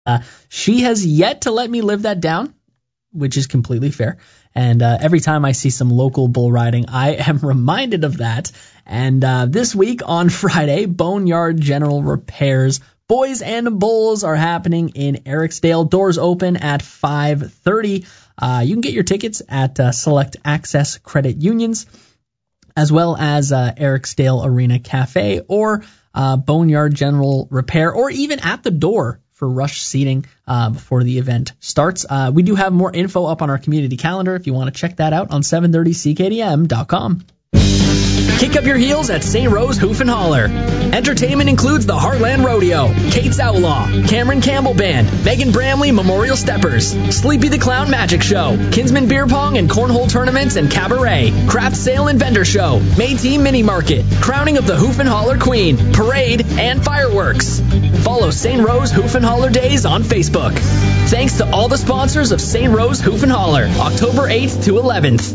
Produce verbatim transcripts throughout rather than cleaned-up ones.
Uh, she has yet to let me live that down, which is completely fair. And uh, every time I see some local bull riding, I am reminded of that. And uh, this week on Friday, Boneyard General Repairs Boys and Bulls are happening in Eriksdale. Doors open at five thirty. Uh, you can get your tickets at uh, select access credit unions, as well as uh, Eriksdale Arena Cafe or uh, Boneyard General Repair, or even at the door for rush seating uh, before the event starts. Uh, we do have more info up on our community calendar if you want to check that out on seven thirty C K D M dot com. Kick up your heels at Saint Rose Hoof and Holler. Entertainment includes the Heartland Rodeo, Kate's Outlaw, Cameron Campbell Band, Megan Bramley Memorial Steppers, Sleepy the Clown Magic Show, Kinsman Beer Pong and Cornhole Tournaments and Cabaret, Craft Sale and Vendor Show, May-Team Mini Market, Crowning of the Hoof and Holler Queen, Parade, and Fireworks. Follow Saint Rose Hoof and Holler Days on Facebook. Thanks to all the sponsors of Saint Rose Hoof and Holler, October eighth to eleventh.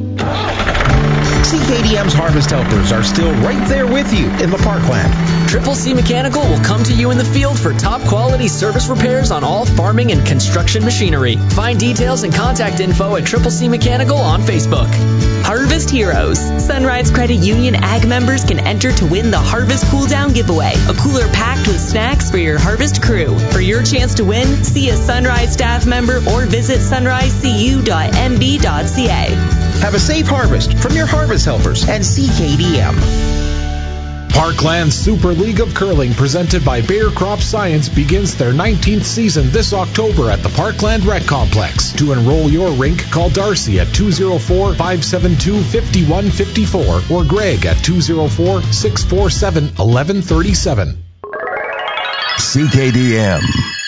C K D M's Harvest Helpers are still right there with you in the Parkland. Triple C Mechanical will come to you in the field for top quality service repairs on all farming and construction machinery. Find details and contact info at Triple C Mechanical on Facebook. Harvest Heroes. Sunrise Credit Union Ag members can enter to win the Harvest Cool Down Giveaway, a cooler packed with snacks for your harvest crew. For your chance to win, see a Sunrise staff member or visit sunrise c u dot m b dot c a. Have a safe harvest from your Harvest Helpers and C K D M. Parkland Super League of Curling, presented by Bayer Crop Science, begins their nineteenth season this October at the Parkland Rec Complex. To enroll your rink, call Darcy at two oh four, five seven two, five one five four or Greg at two oh four, six four seven, one one three seven. C K D M.